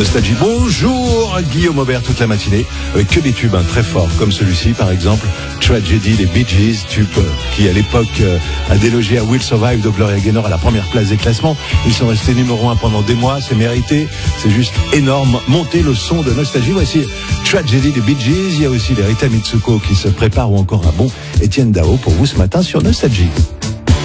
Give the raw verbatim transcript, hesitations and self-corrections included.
Nostalgie. Bonjour Guillaume Aubert toute la matinée avec que des tubes hein, très forts comme celui-ci par exemple, Tragedy des Bee Gees, tube qui à l'époque euh, a délogé à Will Survive de Gloria Gaynor à la première place des classements. Ils sont restés numéro un pendant des mois, c'est mérité, c'est juste énorme. Montez le son de Nostalgie. Voici Tragedy des Bee Gees. Il y a aussi les Rita Mitsuko qui se préparent ou encore un bon Étienne Dao pour vous ce matin sur Nostalgie.